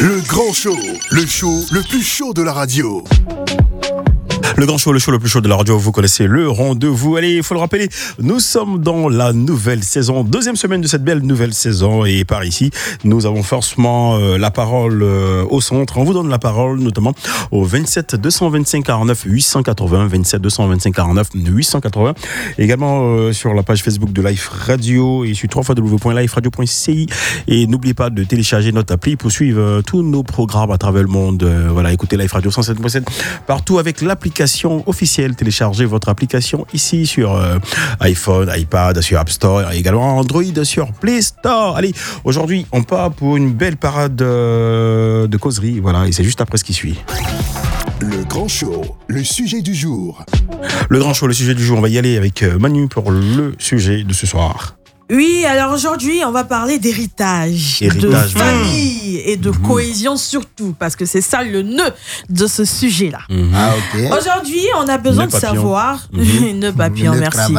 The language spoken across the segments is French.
Le Grand Show, le show le plus chaud de la radio. Le Grand Show, le show le plus chaud de la radio, vous connaissez le rendez-vous. Allez, il faut le rappeler, nous sommes dans la nouvelle saison, deuxième semaine de cette belle nouvelle saison. Et par ici, nous avons forcément la parole au centre. On vous donne la parole notamment au 27 225 49 880, 27 225 49 880. Également sur la page Facebook de Life Radio et sur www.liferadio.ci. Et n'oubliez pas de télécharger notre appli pour suivre tous nos programmes à travers le monde. Voilà, écoutez Life Radio 107.7 partout avec l'application officielle. Téléchargez votre application ici sur iPhone, iPad, sur App Store, et également Android sur Play Store. Allez, aujourd'hui, on part pour une belle parade de causerie. Voilà, et c'est juste après ce qui suit. Le Grand Show, le sujet du jour. Le Grand Show, le sujet du jour. On va y aller avec Manu pour le sujet de ce soir. Oui, alors aujourd'hui, on va parler d'héritage, de famille et de cohésion surtout, parce que c'est ça le nœud de ce sujet-là. Ah, ok. Aujourd'hui, on a besoin de savoir... Nœud papillon, merci.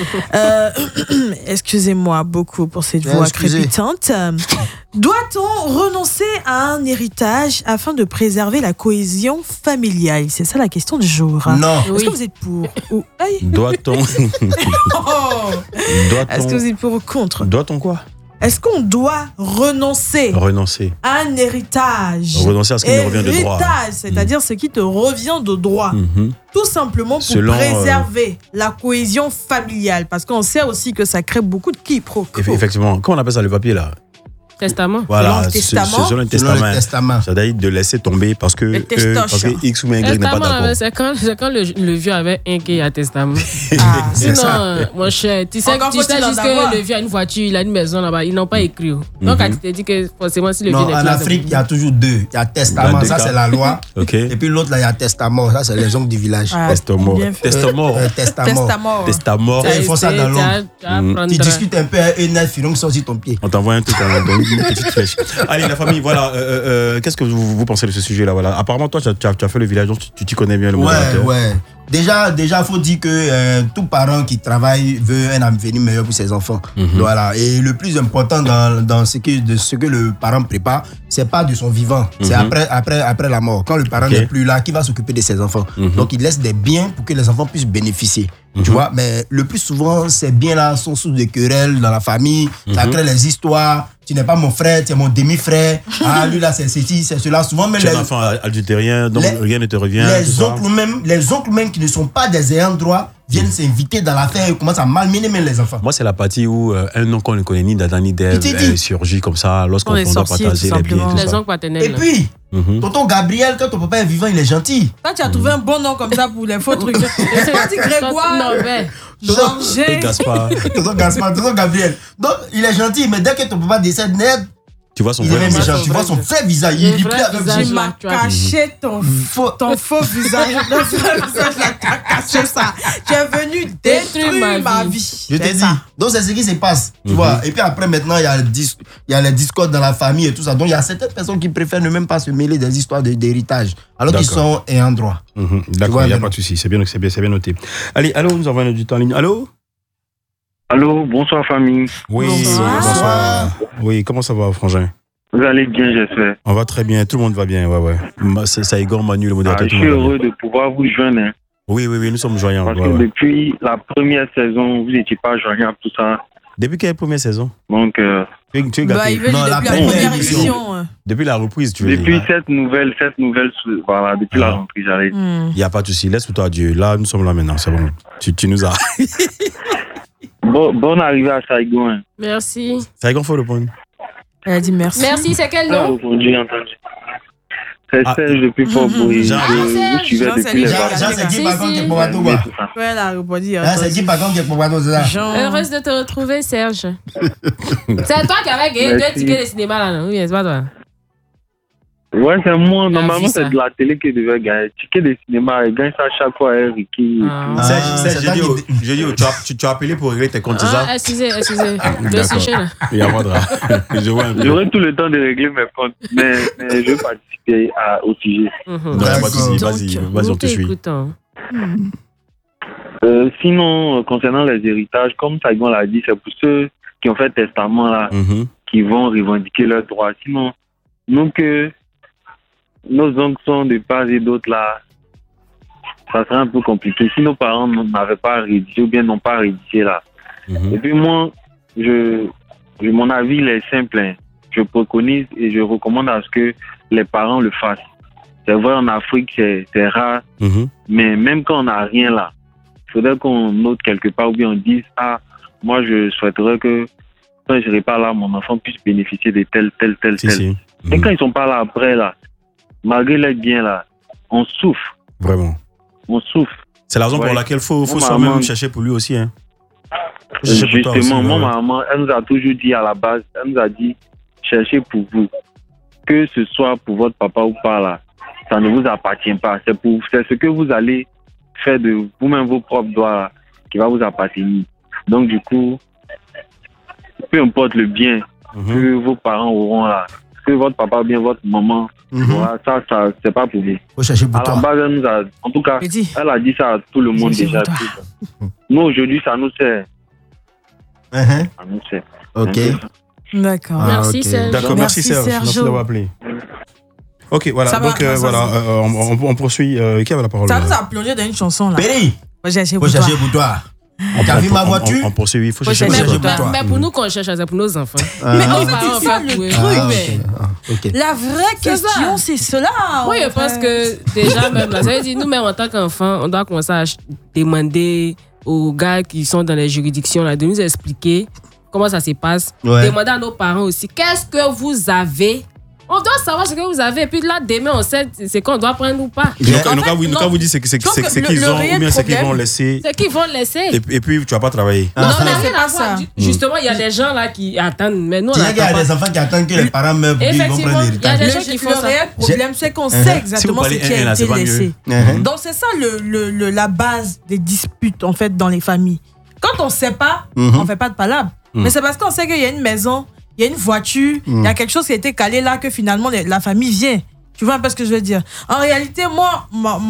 Excusez-moi beaucoup pour cette voix crépitante. Doit-on renoncer à un héritage afin de préserver la cohésion familiale? C'est ça la question du jour. Non. Est-ce que vous êtes pour ou... Doit-on Est-ce que vous êtes pour ou contre? Doit-on quoi? Est-ce qu'on doit renoncer à un héritage? Renoncer à ce qui nous revient de droit. Héritage, c'est-à-dire ce qui te revient de droit. Tout simplement pour préserver la cohésion familiale. Parce qu'on sait aussi que ça crée beaucoup de quiproquos. Effectivement. Comment on appelle ça, le papier là? Testament. Voilà, selon le testament. Ça doit être de laisser tomber parce que X ou Y n'est pas d'accord. C'est quand le vieux avait un qui a testament. Sinon, mon cher, tu sais juste que le vieux a une voiture, il a une maison là-bas, ils n'ont pas écrit. Donc, tu t'es dit que forcément, si le vieux n'est pas. En Afrique, il y a toujours deux. Il y a testament, ça c'est la loi. Et puis l'autre, là, il y a testament, ça c'est les hommes du village. Testament. Ils font ça dans l'ombre. Tu discutes un peu et Nel Firon sort sur ton pied. On t'envoie un truc une petite flèche. Allez, la famille, voilà. Qu'est-ce que vous pensez de ce sujet-là? Voilà. Apparemment, toi, tu as fait le village, donc tu t'y connais bien le modérateur. Ouais. Déjà, il faut dire que tout parent qui travaille veut un avenir meilleur pour ses enfants. Voilà. Et le plus important dans ce que le parent prépare, c'est pas de son vivant. C'est après la mort. Quand le parent n'est plus là, qui va s'occuper de ses enfants? Donc, il laisse des biens pour que les enfants puissent bénéficier. Tu vois, mais le plus souvent, ces biens-là sont source de querelles dans la famille. Ça crée les histoires. Tu n'es pas mon frère, tu es mon demi-frère. Ah, lui là, c'est ceci, c'est cela. Souvent, même tu es un enfant adultérien, donc rien ne te revient. Les oncles même qui ne sont pas des ayants droit viennent s'inviter dans l'affaire et commencent à malmener même les enfants. Moi, c'est la partie où un oncle qu'on ne connaît ni d'Adam ni d'Ève surgit comme ça lorsqu'on doit partager les biens. Les oncles paternels. Et puis, tonton Gabriel, quand ton papa est vivant, il est gentil. Toi, tu as trouvé un bon nom comme ça pour les faux trucs. C'est pas dit Grégoire. Non, mais. Georges. Gaspard. Tonton Gabriel. Donc, il est gentil, mais dès que ton papa décède net, tu vois son vrai visage. Tu vois son vrai visage. Il est plus avec tu m'as caché ton faux visage. Ton vrai visage, tu as caché ça. Tu es venu détruire ma vie. Je t'ai dit. Donc, c'est ce qui se passe. Tu vois. Et puis après, maintenant, il y a les discords dans la famille et tout ça. Donc, il y a certaines personnes qui préfèrent ne même pas se mêler des histoires d'héritage. Alors qu'ils sont ayants droit. D'accord, il n'y a pas de souci. C'est bien noté. Allez, allô, nous avons un auditeur en ligne. Allô? Allô, bonsoir famille. Oui, bonsoir. Oui, comment ça va, frangin? Vous allez bien, j'espère. On va très bien, tout le monde va bien, ouais. C'est Igor Manu, le modérateur. Je suis heureux de pouvoir vous joindre. Oui, nous sommes joignants. Parce que depuis la première saison, vous n'étiez pas joignable, tout ça. Depuis quelle première saison? Donc, tu es gâté. Non, la première émission. Depuis la reprise, tu veux dire. Depuis cette nouvelle, voilà, depuis la reprise, j'allais dire. Il n'y a pas de souci, laisse-toi Dieu. Là, nous sommes là maintenant, c'est bon. Tu nous as. Bonne arrivée à Saigon. Hein. Merci. Saigon, faut répondre. Elle a dit merci. Merci, c'est quel nom? J'ai entendu. C'est Serge depuis Fort-Bourg. Vous suivez depuis les vacances. C'est Guy Bagon qui est pour Bateau. Ouais, elle a répondu. C'est Guy Bagon qui est pour Bateau, c'est ça? Heureuse de te retrouver, Serge. C'est toi qui avais gagné 2 tickets de cinéma là, non? Oui, c'est pas toi. Ouais, c'est moi. Normalement, c'est de la télé qui devait gagner. Ticket de cinéma, il gagne ça chaque fois, Ricky. J'ai dit, tu as appelé pour régler tes comptes, c'est ça? Excusez. Le sujet là. Il y a moi J'aurai tout le temps de régler mes comptes, mais je veux participer au sujet. Non, pas de souci, vas-y, on te suit. Sinon, concernant les héritages, comme Saigon l'a dit, c'est pour ceux qui ont fait testament là, qui vont revendiquer leurs droits. Sinon, donc, nos oncles sont de part et d'autre là, ça serait un peu compliqué. Si nos parents n'avaient pas rédigé ou bien n'ont pas rédigé là. Et puis moi, mon avis il est simple. Hein. Je préconise et je recommande à ce que les parents le fassent. C'est vrai, en Afrique, c'est rare. Mais même quand on n'a rien là, il faudrait qu'on note quelque part ou bien on dise, moi je souhaiterais que quand je serai pas là, mon enfant puisse bénéficier de tel. Si. Et quand ils sont pas là après là, malgré l'être bien là, on souffre. Vraiment. On souffre. C'est la raison pour laquelle il faut soi-même chercher pour lui aussi. Hein. Justement, ma maman, elle nous a toujours dit à la base, elle nous a dit, cherchez pour vous. Que ce soit pour votre papa ou pas là, ça ne vous appartient pas. C'est ce que vous allez faire de vous-même vos propres doigts là, qui va vous appartenir. Donc du coup, peu importe le bien que vos parents auront là, que votre papa ou bien votre maman, voilà, ça c'est pas pour vous. Faut chercher pour à toi. la base, elle nous a, en tout cas, elle a dit ça à tout le monde déjà. Nous aujourd'hui, ça nous sert. Ça nous sert. Ok. D'accord. Merci Serge. D'accord, merci Serge. Merci d'avoir appelé. Ok, voilà. Ça donc va, voilà, on poursuit. Qui avait la parole? Ça nous a plongé dans une chanson là. Péri, Faut chercher faut chercher pour toi. T'as vu ma voiture? On poursuit, il faut chercher chercher pour pour toi. Mais pour nous, quand on cherche, c'est pour nos enfants. Mais en Les fait, parents, c'est ça on le fait truc. Ok. La vraie question, c'est cela. Oui, je pense que déjà, même là, ça veut dire, nous-mêmes, en tant qu'enfants, on doit commencer à demander aux gars qui sont dans les juridictions là, de nous expliquer comment ça se passe. Ouais. Demander à nos parents aussi, qu'est-ce que vous avez? On doit savoir ce que vous avez. Et puis là, demain, on sait c'est qu'on doit prendre ou pas. Quand vous dites c'est qu'ils ont ou bien c'est qu'ils vont laisser. C'est qu'ils vont laisser. Et puis tu vas pas travailler. Non, ça mais ne fait rien à pas ça. voir. Justement, il y a des gens là qui attendent. Mais nous, on Tu sais qu'il y a n'attend des pas. enfants qui attendent que les parents meurent pour qu'ils vont Effectivement, prendre il y a l'héritage. des gens qui font Le ça. réel problème, c'est qu'on sait exactement Si ce vous qui parlez a là, été c'est pas laissé. Donc c'est ça la base des disputes en fait dans les familles. Quand on ne sait pas, on ne fait pas de palabre. Mais c'est parce qu'on sait qu'il y a une maison, il y a une voiture, il y a quelque chose qui a été calé là que finalement la famille vient. Tu vois un peu ce que je veux dire? En réalité, moi,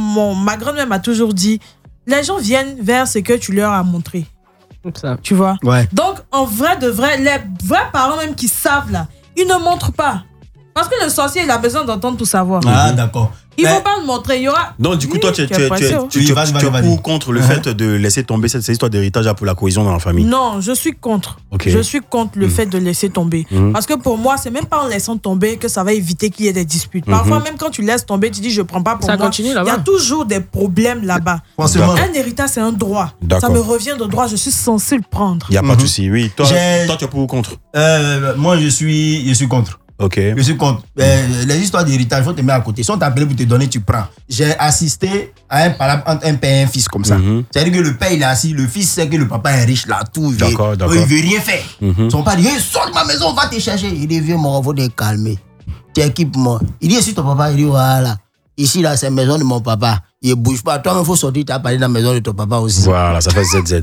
ma grand-mère m'a toujours dit, les gens viennent vers ce que tu leur as montré. Ça. Tu vois? Ouais. Donc, en vrai de vrai, les vrais parents même qui savent là, ils ne montrent pas. Parce que le sorcier, il a besoin d'entendre tout savoir. Ah, d'accord. Ils vont pas le montrer. Il y aura... Donc, du coup, toi, tu es vas-y. pour ou contre le fait de laisser tomber cette histoire d'héritage pour la cohésion dans la famille? Non, je suis contre. Ok. Je suis contre le fait de laisser tomber. Parce que pour moi, c'est même pas en laissant tomber que ça va éviter qu'il y ait des disputes. Parfois, même quand tu laisses tomber, tu dis je prends pas pour Ça moi. continue Il y là-bas. a toujours des problèmes là-bas. Forcément. Un héritage, c'est un droit. D'accord. Ça me revient de droit. Je suis censé le prendre. Il n'y a pas de souci. Oui, toi, J'ai- tu es pour ou contre? Moi, je suis contre. Ok. Je suis contre. Les histoires d'héritage, il faut te mettre à côté. Si on t'appelle pour te donner, tu prends. J'ai assisté à un palabre entre un père et un fils comme ça. C'est-à-dire que le père, il est assis, le fils sait que le papa est riche, là, tout. D'accord. Il veut rien faire. Son père dit, hey, sors de ma maison, va te chercher. Il dit, viens, mon faut te calmer. Tu équipes moi. Il dit, est-ce ton papa? Il dit, voilà. Ici, là, c'est la maison de mon papa. Il ne bouge pas. Toi, il faut sortir, tu as parlé dans la maison de ton papa aussi. Voilà, ça fait ZZ.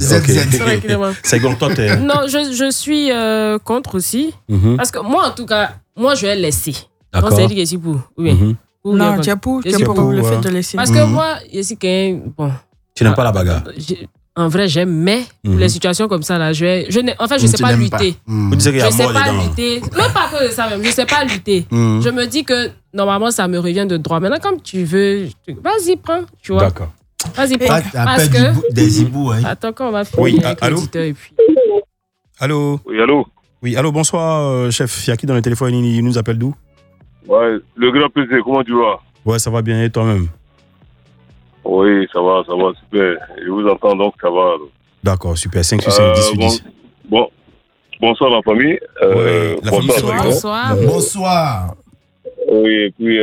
ZZ. C'est comme toi, t'es. Non, je suis contre aussi. Parce que moi, en tout cas, moi, je vais laisser. D'accord. Donc, c'est dit que c'est pour. Oui. Pour Non, bien tu es pour Je suis le pour, fait ouais. de laisser. Parce que moi, je suis qu'un. Bon. Tu n'aimes pas la bagarre? En vrai, j'aime, mais pour les situations comme ça, là, en fait, je sais Tu pas n'aimes lutter. Vous disiez qu'il y a Je sais mort pas dedans. lutter. Même pas que ça même. Je sais pas lutter. Je me dis que normalement, ça me revient de droit. Maintenant, comme tu veux, vas-y, prends. Tu vois. D'accord. Vas-y, prends. T'as Parce peur que. des hiboux, hein. Attends, quand on va finir Oui, avec allô? l'auditeur et puis. Allô? Oui, allô? Oui, allô, bonsoir, chef. Il y a qui dans le téléphone? Il nous appelle d'où? Ouais, le grand PC, comment tu vas? Ouais, ça va bien, et toi-même? Oui, ça va, super. Je vous entends donc, ça va. D'accord, super. 5 sur 5, 10 sur 10. Bonsoir la famille. Ouais, la famille, c'est vrai. Bonsoir. Bonsoir. Oui, et puis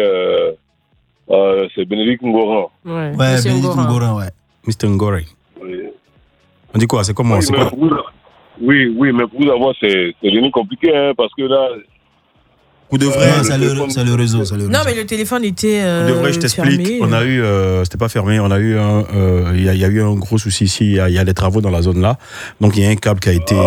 c'est Bénédicte Ngoran. Ouais, Ouais, Monsieur Bénédicte Ngoran. Ngoran, ouais. Mr. Ngore. Oui. On dit quoi? C'est comment? C'est quoi? Oui, mais pour vous avoir, c'est devenu compliqué, hein, parce que là, Coup de vrai. Non, c'est le réseau. Non, mais le téléphone était Coup de vrai, je t'explique. fermé. On a eu, c'était pas fermé, on a eu il y a eu un gros souci ici. Il y a des travaux dans la zone là. Donc il y a un câble qui a été,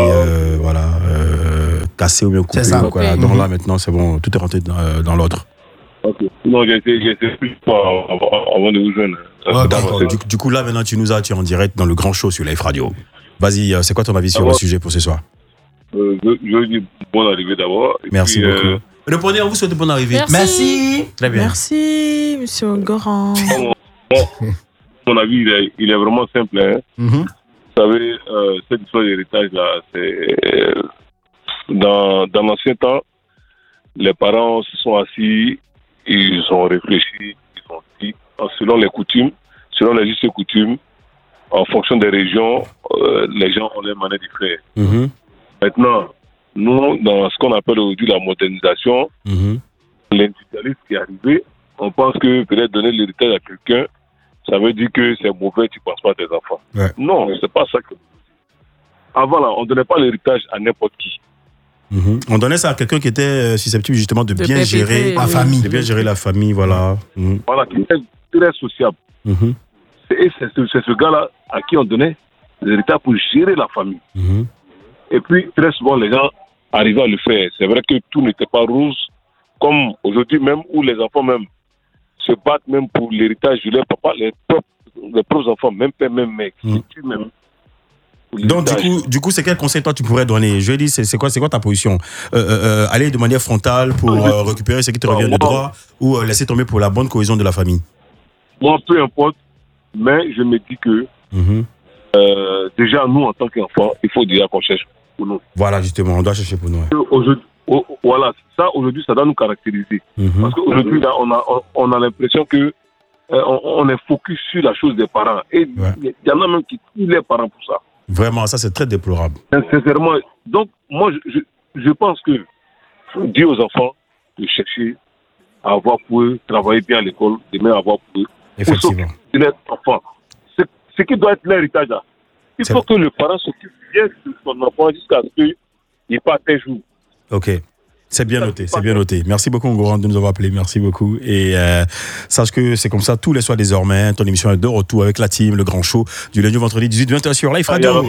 cassé ou bien coupé. C'est ça. Donc, voilà. Donc là maintenant, c'est bon, tout est rentré dans l'ordre. ok. Non, j'ai été plus fort avant de vous joindre. Ok. D'accord. Du coup, là, maintenant, tu es en direct dans le grand show sur Live Radio. Vas-y, c'est quoi ton avis sur le sujet pour ce soir? Je dis bonne arrivée d'abord. Et Merci puis, beaucoup. Reprenez, on vous souhaite bonne arrivée. Merci. Très bien. Merci, monsieur Goran. Mon avis, il est vraiment simple. Hein. Vous savez, cette histoire d'héritage-là, c'est. Dans l'ancien temps, les parents se sont assis, ils ont réfléchi, ils ont dit, selon les coutumes, selon les justes coutumes, en fonction des régions, les gens ont les manières différentes. Maintenant, nous, dans ce qu'on appelle aujourd'hui la modernisation, l'individualisme qui est arrivé, on pense que peut-être donner l'héritage à quelqu'un, ça veut dire que c'est mauvais, tu ne penses pas à tes enfants. Ouais. Non, c'est pas ça que. Avant, là, on ne donnait pas l'héritage à n'importe qui. On donnait ça à quelqu'un qui était susceptible justement de bien gérer la famille. De bien gérer la famille, voilà. Voilà, qui était très sociable. Et c'est ce gars-là à qui on donnait l'héritage pour gérer la famille. Et puis, très souvent, les gens arrivaient à le faire. C'est vrai que tout n'était pas rose, comme aujourd'hui même, où les enfants même se battent même pour l'héritage de leur papa, les propres enfants, même père, même mec, tu même. Donc, du coup, c'est quel conseil toi tu pourrais donner? Je dis, c'est quoi ta position? Aller de manière frontale pour récupérer ce qui te revient de droit ou laisser tomber pour la bonne cohésion de la famille? Moi, peu importe, mais je me dis que déjà, nous, en tant qu'enfants, il faut déjà qu'on cherche pour nous. Voilà, justement, on doit chercher pour nous. Voilà, ça, aujourd'hui, ça doit nous caractériser. Parce qu'aujourd'hui, là, on a l'impression que on est focus sur la chose des parents. Et il y en a même qui tuent les parents pour ça. Vraiment, ça, c'est très déplorable. Sincèrement. Donc, moi, je pense que faut dire aux enfants de chercher à avoir pour eux, travailler bien à l'école, de même avoir pour eux. Effectivement. Pour les enfants. Ce qui doit être l'héritage, là. Il faut que le parent s'occupe bien de son enfant jusqu'à ce qu'il parte un jour. Ok. C'est bien noté, c'est bien noté. Merci beaucoup, Ngoran, de nous avoir appelé. Merci beaucoup. Et sache que c'est comme ça tous les soirs désormais. Ton émission est de retour avec la team, le grand show, du lundi au vendredi 18-20h sur Life Radio.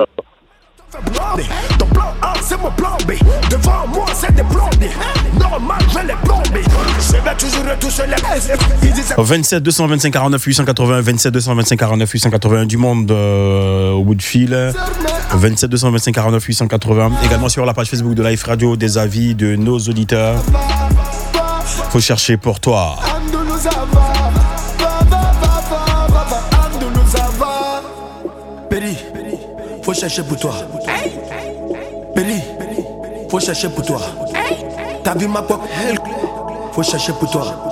Ton plan A, c'est mon plan B. Devant moi, c'est des plombés. Normal, je vais les plomber. Je vais toujours retoucher les 27 225 49 880, 27 225 49 881 du monde au bout de fil. 27 225 49 880. Également sur la page Facebook de Life Radio, des avis de nos auditeurs. Faut chercher pour toi. Péri, faut chercher pour toi. Péri, faut chercher pour toi. T'as vu ma coque? Faut chercher pour toi.